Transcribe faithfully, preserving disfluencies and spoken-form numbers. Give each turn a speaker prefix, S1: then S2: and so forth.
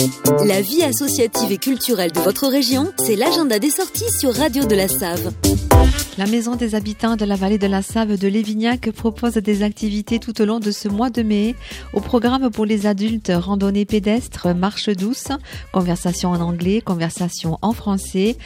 S1: La vie associative et culturelle de votre région, c'est l'agenda des sorties sur Radio de la Save.
S2: La Maison des habitants de la vallée de la Save de Lévignac propose des activités tout au long de ce mois de mai. Au programme pour les adultes, randonnée pédestre, marche douce, conversation en anglais, conversation en français,